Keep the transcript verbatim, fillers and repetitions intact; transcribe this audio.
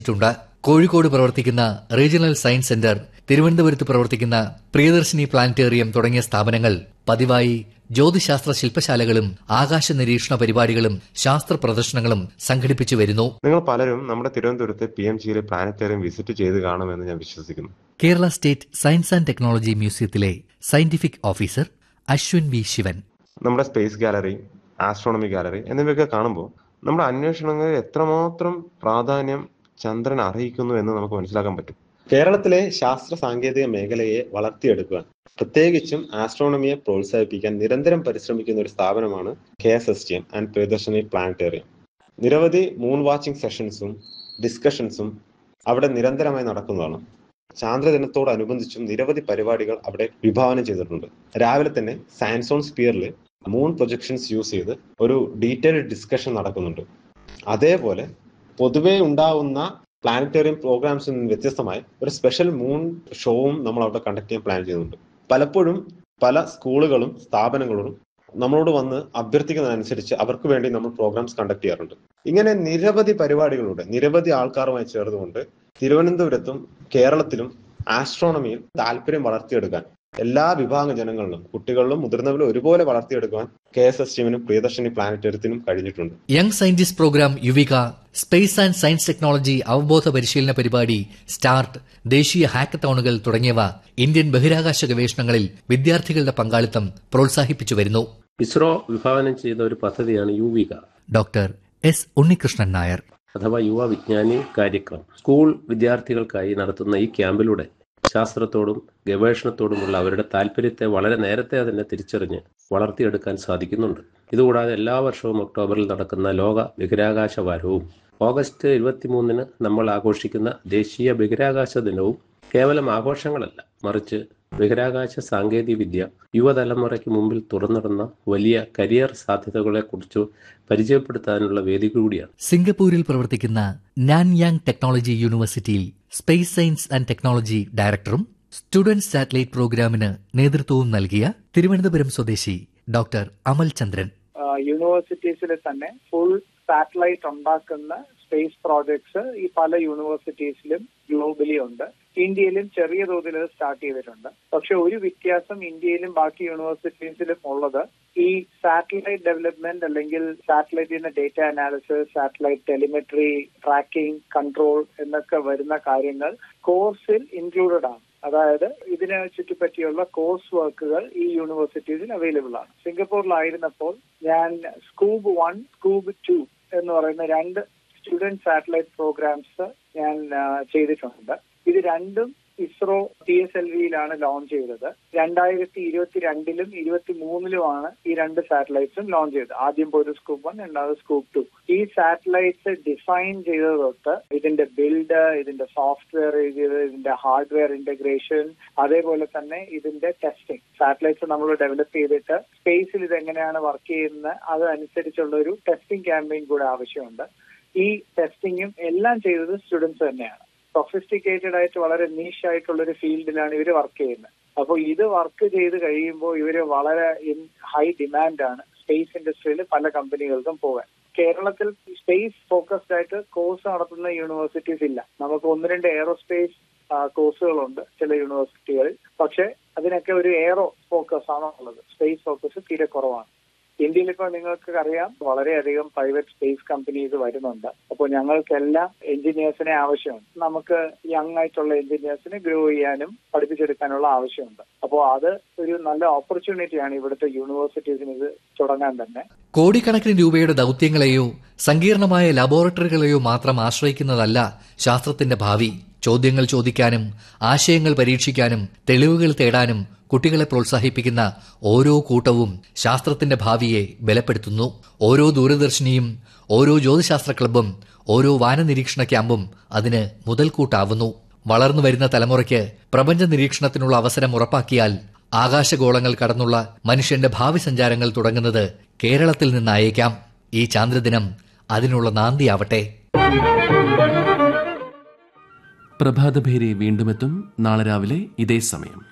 ണ്ട്. കോഴിക്കോട് പ്രവർത്തിക്കുന്ന regional science centre, തിരുവനന്തപുരത്ത് പ്രവർത്തിക്കുന്ന പ്രിയദർശിനി പ്ലാനറ്റേറിയം തുടങ്ങിയ സ്ഥാപനങ്ങൾ പതിവായി ജ്യോതിശാസ്ത്ര ശില്പശാലകളും ആകാശ നിരീക്ഷണ പരിപാടികളും ശാസ്ത്ര പ്രദർശനങ്ങളും സംഘടിപ്പിച്ചു വരുന്നു. നിങ്ങൾ പലരും നമ്മുടെ തിരുവനന്തപുരത്തെ പി എം ജിയിലെ പ്ലാനറ്റേറിയം വിസിറ്റ് ചെയ്ത് കാണുമെന്ന് ഞാൻ വിശ്വസിക്കുന്നു. Kerala state science and technology മ്യൂസിയത്തിലെ scientific officer Ashwin V Shivan. നമ്മുടെ സ്പേസ് ഗാലറി, ആസ്ട്രോണമി ഗാലറി എന്നിവയൊക്കെ കാണുമ്പോൾ നമ്മുടെ അന്വേഷണങ്ങളിൽ എത്രമാത്രം പ്രാധാന്യം ചന്ദ്രൻ അർഹിക്കുന്നു എന്ന് നമുക്ക് മനസ്സിലാക്കാൻ പറ്റും. കേരളത്തിലെ ശാസ്ത്ര സാങ്കേതിക മേഖലയെ വളർത്തിയെടുക്കുവാൻ, പ്രത്യേകിച്ചും ആസ്ട്രോണമിയെ പ്രോത്സാഹിപ്പിക്കാൻ നിരന്തരം പരിശ്രമിക്കുന്ന ഒരു സ്ഥാപനമാണ് K S S T M and Priyadarshini planetarium. നിരവധി മൂൺ വാച്ചിങ് സെഷൻസും ഡിസ്കഷൻസും അവിടെ നിരന്തരമായി നടക്കുന്നതാണ്. ചാന്ദ്രദിനത്തോടനുബന്ധിച്ചും നിരവധി പരിപാടികൾ അവിടെ വിഭാവനം ചെയ്തിട്ടുണ്ട്. രാവിലെ തന്നെ science on സ്പിയറിൽ moon projections use ചെയ്ത് ഒരു ഡീറ്റെയിൽഡ് ഡിസ്കഷൻ നടക്കുന്നുണ്ട്. അതേപോലെ പൊതുവെ ഉണ്ടാവുന്ന പ്ലാനറ്റേറിയം പ്രോഗ്രാംസിൽ നിന്ന് വ്യത്യസ്തമായി ഒരു സ്പെഷ്യൽ മൂൺ ഷോവും നമ്മൾ അവിടെ കണ്ടക്ട് ചെയ്യാൻ പ്ലാൻ ചെയ്യുന്നുണ്ട്. പലപ്പോഴും പല സ്കൂളുകളും സ്ഥാപനങ്ങളും നമ്മളോട് വന്ന് അഭ്യർത്ഥിക്കുന്നതനുസരിച്ച് അവർക്ക് വേണ്ടി നമ്മൾ പ്രോഗ്രാംസ് കണ്ടക്ട് ചെയ്യാറുണ്ട്. ഇങ്ങനെ നിരവധി പരിപാടികളുണ്ട്. നിരവധി ആൾക്കാരുമായി ചേർന്നുകൊണ്ട് തിരുവനന്തപുരത്തും കേരളത്തിലും ആസ്ട്രോണമിയിൽ താല്പര്യം വളർത്തിയെടുക്കാൻ എല്ലാ വിഭാഗം ജനങ്ങളിലും, കുട്ടികളിലും മുതിർന്നവരും ഒരുപോലെ വളർത്തിയെടുക്കാൻ കെ എസ് എസ് ടിഎമ്മിനും പ്രിയദർശിനി പ്ലാനറ്റേറിയത്തിനും കഴിഞ്ഞിട്ടുണ്ട്. Young scientist programme Yuvika, space and science technology അവബോധ പരിശീലന പരിപാടി സ്റ്റാർട്ട്, ദേശീയ ഹാക്കത്തോണുകൾ തുടങ്ങിയവ ഇന്ത്യൻ ബഹിരാകാശ ഗവേഷണങ്ങളിൽ വിദ്യാർത്ഥികളുടെ പങ്കാളിത്തം പ്രോത്സാഹിപ്പിച്ചു വരുന്നു. ഇസ്രോ വിഭാവനം ചെയ്ത ഒരു പദ്ധതിയാണ് യുവിക. ഡോക്ടർ എസ് ഉണ്ണികൃഷ്ണൻ നായർ അഥവാ യുവ വിജ്ഞാനി കാര്യക്രം. സ്കൂൾ വിദ്യാർത്ഥികൾക്കായി നടത്തുന്ന ഈ ക്യാമ്പിലൂടെ ശാസ്ത്രത്തോടും ഗവേഷണത്തോടുമുള്ള അവരുടെ താല്പര്യത്തെ വളരെ നേരത്തെ തന്നെ തിരിച്ചറിഞ്ഞ് വളർത്തിയെടുക്കാൻ സാധിക്കുന്നുണ്ട്. ഇതുകൂടാതെ എല്ലാ വർഷവും ഒക്ടോബറിൽ നടക്കുന്ന ലോക ബഹിരാകാശ വാരവും ഓഗസ്റ്റ് ഇരുപത്തിമൂന്നിന് നമ്മൾ ആഘോഷിക്കുന്ന ദേശീയ ബഹിരാകാശ ദിനവും കേവലം ആഘോഷങ്ങളല്ല, മറിച്ച് ബഹിരാകാശ സാങ്കേതിക വിദ്യ യുവതലമുറയ്ക്ക് മുമ്പിൽ തുറന്നിടുന്ന വലിയ കരിയർ സാധ്യതകളെക്കുറിച്ച് പരിചയപ്പെടുത്താനുള്ള വേദി കൂടിയാണ്. സിംഗപ്പൂരിൽ പ്രവർത്തിക്കുന്ന നാൻയാങ് ടെക്നോളജി യൂണിവേഴ്സിറ്റിയിൽ സ്പേസ് സയൻസ് ആൻഡ് ടെക്നോളജി ഡയറക്ടറും സ്റ്റുഡന്റ് സാറ്റലൈറ്റ് പ്രോഗ്രാമിന് നേതൃത്വവും നൽകിയ തിരുവനന്തപുരം സ്വദേശി ഡോക്ടർ അമൽ ചന്ദ്രൻ. യൂണിവേഴ്സിറ്റീസിൽ തന്നെ ഫുൾ സാറ്റലൈറ്റ് ഉണ്ടാക്കുന്ന സ്പേസ് പ്രോജക്ട്സ് ഈ പല യൂണിവേഴ്സിറ്റീസിലും ഗ്ലോബലി ഉണ്ട്. ഇന്ത്യയിലും ചെറിയ തോതിൽ സ്റ്റാർട്ട് ചെയ്തിട്ടുണ്ട്. പക്ഷെ ഒരു വ്യത്യാസം ഇന്ത്യയിലും ബാക്കി യൂണിവേഴ്സിറ്റീസിലും ഉള്ളത് ഈ സാറ്റലൈറ്റ് ഡെവലപ്മെന്റ് അല്ലെങ്കിൽ സാറ്റലൈറ്റിന്റെ data analysis, satellite telemetry, tracking, control എന്നൊക്കെ വരുന്ന കാര്യങ്ങൾ കോഴ്സിൽ ഇൻക്ലൂഡഡ് ആണ്. അതായത് ഇതിനെ ചുറ്റിപ്പറ്റിയുള്ള കോഴ്സ് വർക്കുകൾ ഈ യൂണിവേഴ്സിറ്റീസിൽ അവൈലബിൾ ആണ്. സിംഗപ്പൂരിലായിരുന്നപ്പോൾ ഞാൻ സ്കൂബ് വൺ, സ്കൂബ് ടു എന്ന് പറയുന്ന രണ്ട് സ്റ്റുഡന്റ് സാറ്റലൈറ്റ് പ്രോഗ്രാംസ് ഞാൻ ചെയ്തിട്ടുണ്ട്. ഇത് രണ്ടും ISRO P S L വിയിലാണ് launch ചെയ്തത്. രണ്ടായിരത്തി ഇരുപത്തി രണ്ടിലും ഇരുപത്തി മൂന്നിലുമാണ് ഈ രണ്ട് സാറ്റലൈറ്റ്സും ലോഞ്ച് ചെയ്തത്. ആദ്യം പോയത് സ്കൂബ് വൺ, രണ്ടാമത് സ്കൂബ് ടു. ഈ സാറ്റലൈറ്റ്സ് ഡിസൈൻ ചെയ്തത് തൊട്ട് ഇതിന്റെ ബിൽഡ്, ഇതിന്റെ സോഫ്റ്റ്വെയർ ചെയ്ത്, ഇതിന്റെ ഹാർഡ്വെയർ ഇന്റഗ്രേഷൻ, അതേപോലെ തന്നെ ഇതിന്റെ ടെസ്റ്റിംഗ്, സാറ്റലൈറ്റ്സ് നമ്മൾ ഡെവലപ്പ് ചെയ്തിട്ട് സ്പേസിൽ ഇതെങ്ങനെയാണ് വർക്ക് ചെയ്യുന്നത് അതനുസരിച്ചുള്ള ഒരു ടെസ്റ്റിംഗ് ക്യാമ്പയിൻ കൂടെ ആവശ്യമുണ്ട്. ഈ ടെസ്റ്റിങ്ങും എല്ലാം ചെയ്തത് സ്റ്റുഡൻസ് തന്നെയാണ്. സൊഫിസ്റ്റിക്കേറ്റഡ് ആയിട്ട് വളരെ നീഷ് ആയിട്ടുള്ള ഒരു ഫീൽഡിലാണ് ഇവർ വർക്ക് ചെയ്യുന്നത്. അപ്പോൾ ഇത് വർക്ക് ചെയ്ത് കഴിയുമ്പോൾ ഇവര് വളരെ ഇൻ ഹൈ ഡിമാൻഡാണ് സ്പേസ് ഇൻഡസ്ട്രിയിൽ പല കമ്പനികൾക്കും പോകാൻ. കേരളത്തിൽ സ്പേസ് ഫോക്കസ്ഡ് ആയിട്ട് കോഴ്സ് നടത്തുന്ന യൂണിവേഴ്സിറ്റീസ് ഇല്ല. നമുക്ക് ഒന്ന് രണ്ട് എയറോസ്പേസ് കോഴ്സുകളുണ്ട് ചില യൂണിവേഴ്സിറ്റികളിൽ. പക്ഷെ അതിനൊക്കെ ഒരു എയറോ ഫോക്കസ് ആണ് ഉള്ളത്. സ്പേസ് ഫോക്കസ് തീരെ കുറവാണ്. ഇന്ത്യയിൽ ഇപ്പോൾ നിങ്ങൾക്ക് അറിയാം വളരെയധികം പ്രൈവറ്റ് സ്പേസ് കമ്പനീസ് വരുന്നുണ്ട്. അപ്പോൾ ഞങ്ങൾക്കെല്ലാം എഞ്ചിനീയേഴ്സിനെ ആവശ്യമുണ്ട്. നമുക്ക് യങ് ആയിട്ടുള്ള എഞ്ചിനീയേഴ്സിനെ ഗ്രോ ചെയ്യാനും പഠിപ്പിച്ചെടുക്കാനുള്ള ആവശ്യമുണ്ട്. അപ്പോൾ അത് ഒരു നല്ല ഓപ്പർച്യൂണിറ്റിയാണ് ഇവിടുത്തെ യൂണിവേഴ്സിറ്റീസിന് ഇത് തുടങ്ങാൻ തന്നെ. കോടിക്കണക്കിന് രൂപയുടെ ദൌത്യങ്ങളെയോ സങ്കീർണമായ ലബോറട്ടറികളെയോ മാത്രം ആശ്രയിക്കുന്നതല്ല ശാസ്ത്രത്തിന്റെ ഭാവി. ചോദ്യങ്ങൾ ചോദിക്കാനും ആശയങ്ങൾ പരീക്ഷിക്കാനും തെളിവുകൾ തേടാനും കുട്ടികളെ പ്രോത്സാഹിപ്പിക്കുന്ന ഓരോ കൂട്ടവും ശാസ്ത്രത്തിന്റെ ഭാവിയെ ബലപ്പെടുത്തുന്നു. ഓരോ ദൂരദർശിനിയും, ഓരോ ജ്യോതിശാസ്ത്ര ക്ലബ്ബും, ഓരോ വാനനിരീക്ഷണ ക്യാമ്പും അതിന് മുതൽക്കൂട്ടാവുന്നു. വളർന്നു വരുന്ന തലമുറയ്ക്ക് പ്രപഞ്ച നിരീക്ഷണത്തിനുള്ള അവസരം ഉറപ്പാക്കിയാൽ ആകാശഗോളങ്ങൾ കടന്നുള്ള മനുഷ്യന്റെ ഭാവി സഞ്ചാരങ്ങൾ തുടങ്ങുന്നത് കേരളത്തിൽ നിന്നായേക്കാം. ഈ ചാന്ദ്രദിനം അതിനുള്ള നാന്ദിയാവട്ടെ. പ്രഭാതഭേരി വീണ്ടുമെത്തും നാളെ രാവിലെ ഇതേ സമയം.